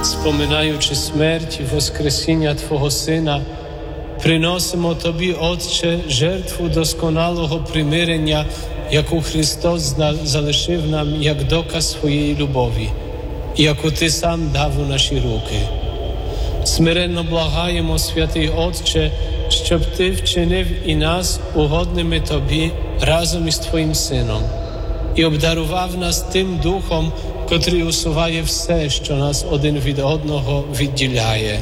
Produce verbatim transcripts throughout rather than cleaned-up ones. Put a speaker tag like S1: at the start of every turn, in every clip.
S1: Споминаючи смерть і воскресіння Твого Сина, приносимо Тобі, Отче, жертву досконалого примирення, яку Христос залишив нам як доказ своєї любові, яку Ти сам дав у наші руки. Смиренно благаємо, святий Отче, щоб Ти вчинив і нас угодними Тобі разом із Твоїм Сином і обдарував нас тим Духом, котрий усуває все, що нас один від одного відділяє.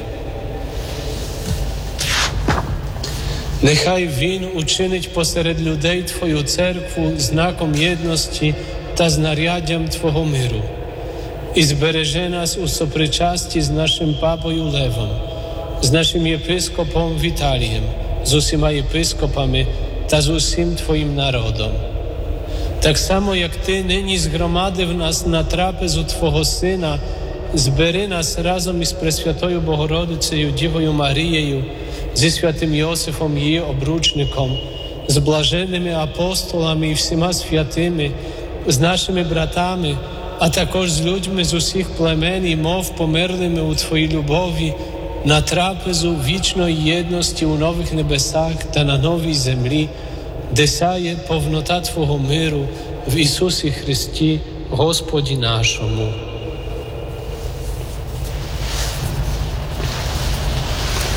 S1: Нехай Він учинить посеред людей Твою церкву знаком єдності та знаряддям Твого миру і збереже нас у сопричасті з нашим папою Левом, з нашим єпископом Віталієм, з усіма єпископами та з усім Твоїм народом. Так само, як Ти нині згромадив нас на трапезу Твого Сина, збери нас разом із Пресвятою Богородицею, Дівою Марією, зі святим Йосифом, її обручником, з блаженними апостолами і всіма святими, з нашими братами, а також з людьми з усіх племен і мов, померлими у Твоїй любові, на трапезу вічної єдності у нових небесах та на новій землі, де сяє повнота Твого миру в Ісусі Христі, Господі нашому.